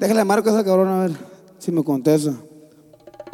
Déjale marco a esa cabrona a ver si me contesta.